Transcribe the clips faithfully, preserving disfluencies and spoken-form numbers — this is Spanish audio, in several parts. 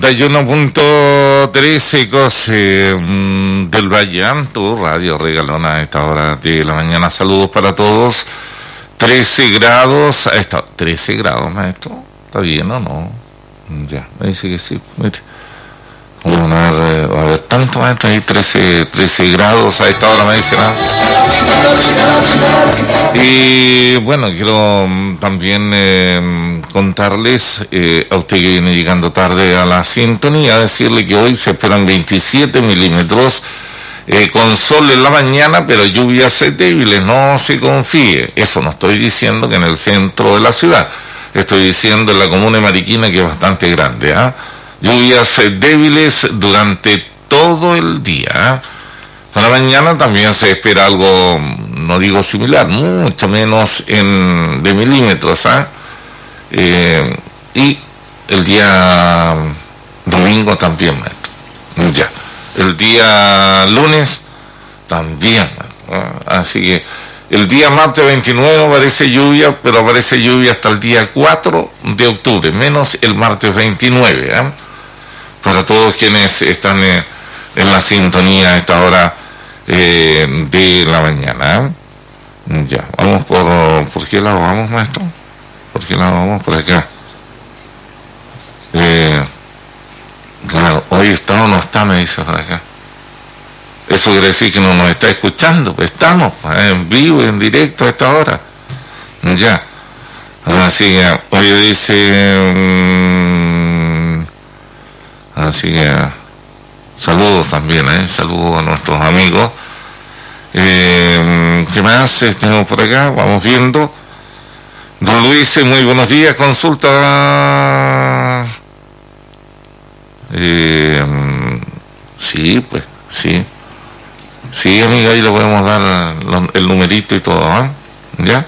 treinta y uno punto trece Cose mmm, del Valle Alto, Radio Regalona a esta hora de la mañana. Saludos para todos. trece grados, a esta, trece grados, maestro. ¿Está bien o no? Ya, me dice que sí. Vamos a ver, a ver tanto, maestro, ahí trece, trece grados a esta hora, me dice, ¿no? Y bueno, quiero también eh, contarles eh, a usted que viene llegando tarde a la sintonía, decirle que hoy se esperan veintisiete milímetros eh, con sol en la mañana, pero lluvias débiles, no se confíe. Eso no estoy diciendo que en el centro de la ciudad, estoy diciendo en la comuna de Mariquina, que es bastante grande, ¿ah? ¿eh? Lluvias débiles durante todo el día. ¿eh? Para mañana también se espera algo, no digo similar, mucho menos en, de milímetros. ¿eh? Eh, y el día domingo también, maestro. Ya. El día lunes también. ¿eh? Así que el día martes veintinueve aparece lluvia, pero aparece lluvia hasta el día cuatro de octubre, menos el martes veintinueve. ¿eh? Para todos quienes están eh, en la sintonía a esta hora eh, de la mañana. ¿eh? Ya, vamos por... ¿Por qué lado vamos, maestro? ¿Por qué lado vamos? Por acá. Eh, claro, hoy está o no está, me dice por acá. Eso quiere decir que no nos está escuchando. Estamos eh, en vivo, en directo a esta hora. Ya. Así que hoy dice... Mmm, Así que saludos también, ¿eh? Saludos a nuestros amigos. Eh, ¿Qué más tenemos por acá? Vamos viendo. Don Luis, muy buenos días. Consulta. Eh, sí, pues, sí. Sí, amiga, ahí le podemos dar el numerito y todo, ¿eh? ¿Ya?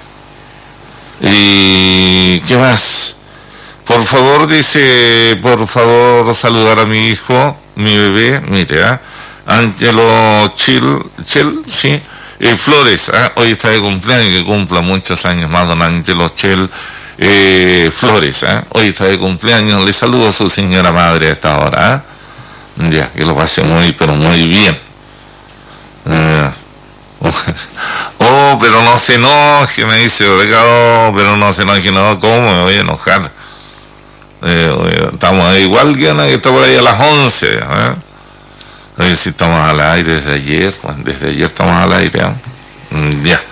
¿Y qué más? Por favor, dice, por favor, saludar a mi hijo, mi bebé, mire, ¿eh? Ángelo Chil, Chil, sí, eh, Flores, ¿eh? Hoy está de cumpleaños, que cumpla muchos años más, don Ángelo Chil, eh, Flores, ¿eh? Hoy está de cumpleaños, le saludo a su señora madre a esta hora, ¿eh? Ya, que lo pase muy, pero muy bien. Eh, oh, pero no se enoje, me dice, oh, pero no se enoje, no, ¿cómo me voy a enojar? Eh, estamos igual que Ana, que está por ahí a las once. ¿eh? A ver si estamos al aire desde ayer. Bueno, desde ayer estamos al aire. ¿eh? Mm, ya.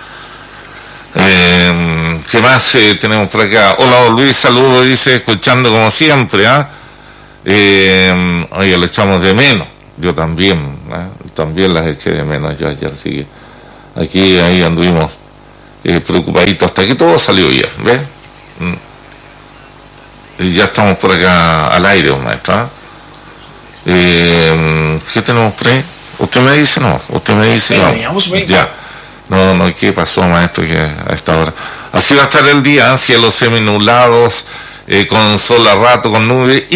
Eh, ¿Qué más eh, tenemos por acá? Hola, Luis, saludos, dice, escuchando como siempre. ¿eh? Eh, oye, lo echamos de menos. Yo también. ¿eh? También las eché de menos yo ayer. Así que aquí, ahí anduvimos eh, preocupaditos hasta que todo salió bien. ¿Ves? Mm. Y ya estamos por acá al aire, maestro. Eh, ¿Qué tenemos por ahí? Usted me dice, no. Usted me dice, no. Ya. No, no, ¿qué pasó, maestro? Que a esta hora. Así va a estar el día, cielos seminublados, eh, con sol a rato, con nubes.